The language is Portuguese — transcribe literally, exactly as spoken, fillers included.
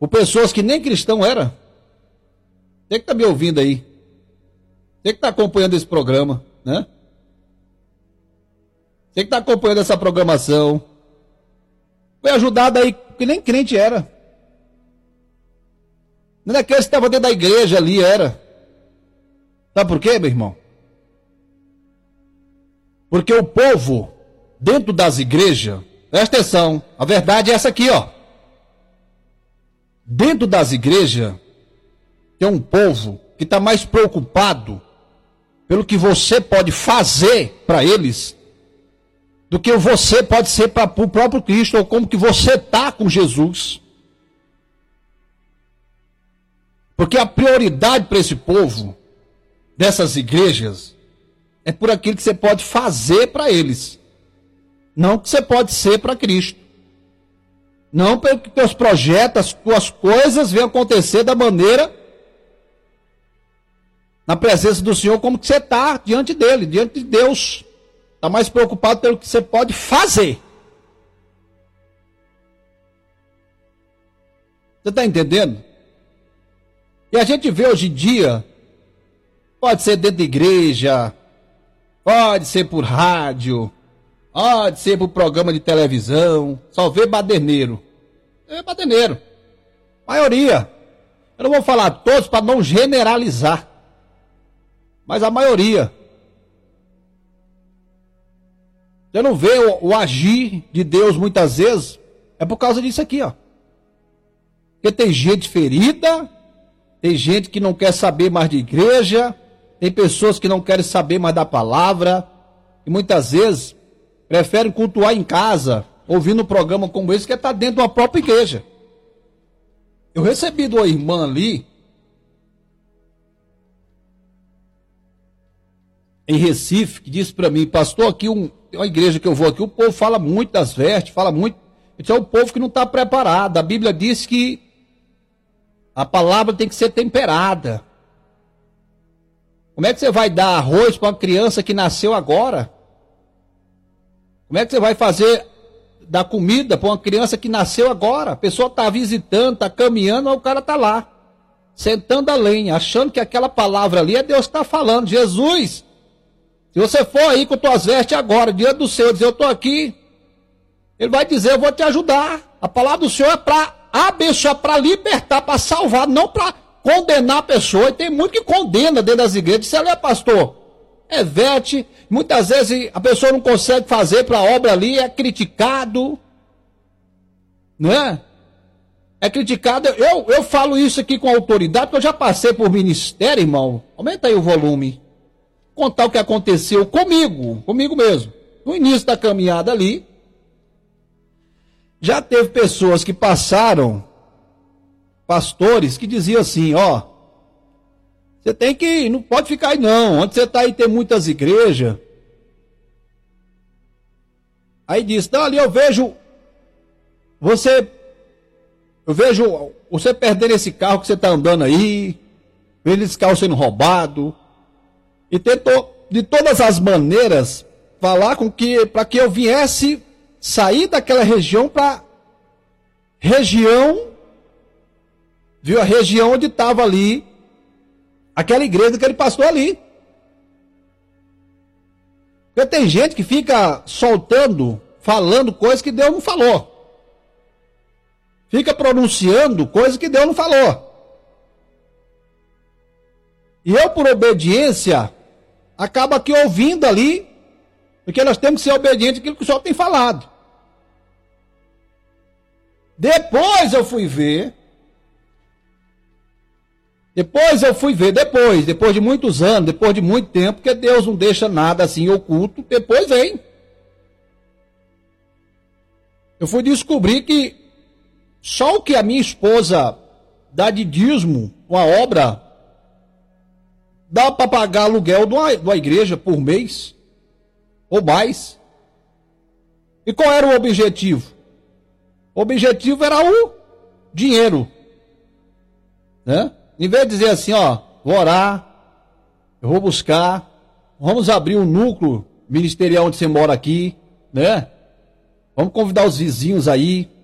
por pessoas que nem cristão era. Você que está me ouvindo aí, você que está acompanhando esse programa, né? Você que está acompanhando essa programação, foi ajudado aí, que nem crente era. Não é aquele que estava dentro da igreja ali, era. Sabe por quê, meu irmão? Porque o povo, dentro das igrejas, presta atenção, a verdade é essa aqui, ó. Dentro das igrejas, tem um povo que está mais preocupado pelo que você pode fazer para eles, do que você pode ser para o próprio Cristo, ou como que você está com Jesus. Porque a prioridade para esse povo, dessas igrejas, é por aquilo que você pode fazer para eles, não que você pode ser para Cristo. Não pelo que teus projetos, as tuas coisas venham acontecer da maneira, na presença do Senhor, como que você está diante dele, diante de Deus. Está mais preocupado pelo que você pode fazer. Você está entendendo? E a gente vê hoje em dia, pode ser dentro da igreja, pode ser por rádio, pode ser por programa de televisão, só vê baderneiro. É baderneiro. Maioria. Eu não vou falar todos para não generalizar, mas a maioria. Você não vê o, o agir de Deus muitas vezes, é por causa disso aqui, ó. Porque tem gente ferida, tem gente que não quer saber mais de igreja, tem pessoas que não querem saber mais da palavra, e muitas vezes preferem cultuar em casa, ouvindo um programa como esse, que está dentro de uma própria igreja. Eu recebi de uma irmã ali, em Recife, que disse para mim, pastor, aqui um, uma igreja que eu vou aqui, o povo fala muito das vestes, fala muito, então é o povo que não está preparado. A Bíblia diz que a palavra tem que ser temperada. Como é que você vai dar arroz para uma criança que nasceu agora? Como é que você vai fazer, dar comida para uma criança que nasceu agora? A pessoa está visitando, está caminhando, mas o cara está lá, sentando a lenha, achando que aquela palavra ali é Deus que está falando. Jesus, se você for aí com tuas vestes agora, diante do Senhor, dizer, eu estou aqui, Ele vai dizer, eu vou te ajudar. A palavra do Senhor é para abençoar, para libertar, para salvar, não para condenar a pessoa. E tem muito que condena dentro das igrejas. Você é pastor, é vete, muitas vezes a pessoa não consegue fazer para a obra ali, é criticado, não é? É criticado. Eu, eu falo isso aqui com autoridade, porque eu já passei por ministério, irmão. Aumenta aí o volume. Contar o que aconteceu comigo, comigo mesmo. No início da caminhada ali, já teve pessoas que passaram, pastores, que diziam assim, ó, você tem que ir, não pode ficar aí não, onde você está aí tem muitas igrejas. Aí diz, não, ali eu vejo, você, eu vejo você perdendo esse carro que você está andando aí, vendo esse carro sendo roubado, e tentou, de todas as maneiras, falar com que, para que eu viesse sair daquela região para região, viu, a região onde estava ali, aquela igreja que ele pastor ali. Porque tem gente que fica soltando, falando coisas que Deus não falou. Fica pronunciando coisas que Deus não falou. E eu, por obediência, acabo aqui ouvindo ali, porque nós temos que ser obedientes àquilo que o Senhor tem falado. Depois eu fui ver, depois eu fui ver, depois, depois de muitos anos, depois de muito tempo, porque Deus não deixa nada assim oculto, depois vem. Eu fui descobrir que só o que a minha esposa dá de dízimo, uma obra, dá para pagar aluguel de uma, de uma igreja por mês, ou mais. E qual era o objetivo? O objetivo era o dinheiro, né? Em vez de dizer assim, ó, vou orar, eu vou buscar, vamos abrir um núcleo ministerial onde você mora aqui, né? Vamos convidar os vizinhos aí,